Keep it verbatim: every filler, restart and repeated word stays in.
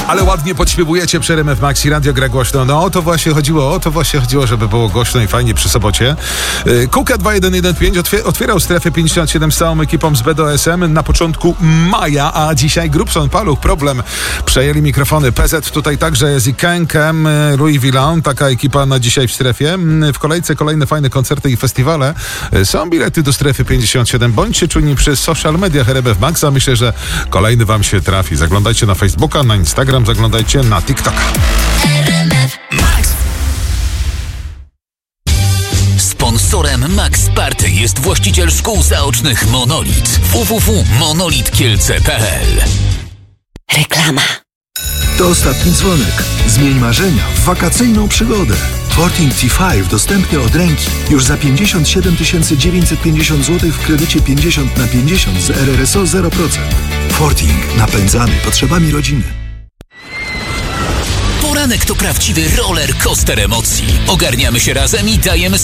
Ale ładnie podśpiewujecie przy R M F Max i radio gra głośno. No o to właśnie chodziło, o to właśnie chodziło, żeby było głośno i fajnie przy sobocie. Kuka dwa jeden jeden pięć otwierał strefę pięćdziesiąt siedem z całą ekipą z B D S M na początku maja, a dzisiaj Grubson, Paluch, Problem przejęli mikrofony. P Z tutaj także jest i Kenkem, Louis Villon, taka ekipa na dzisiaj w strefie. W kolejce kolejne fajne koncerty i festiwale. Są bilety do strefy pięćdziesiąt siedem. Bądźcie czujni przez social mediach R M F Maxa. Myślę, że kolejny wam się trafi. Zaglądajcie na Facebooka, na Instagram, zaglądajcie na TikToka. R M F Max. Sponsorem Max Party jest właściciel szkół zaocznych Monolit. w w w kropka monolit kielce kropka p l. Reklama. To ostatni dzwonek. Zmień marzenia w wakacyjną przygodę. Forting T pięć dostępny od ręki już za pięćdziesiąt siedem tysięcy dziewięćset pięćdziesiąt złotych w kredycie pięćdziesiąt na pięćdziesiąt z R R S O zero procent. Forting. Napędzany potrzebami rodziny. Poranek to prawdziwy roller coaster emocji. Ogarniamy się razem i dajemy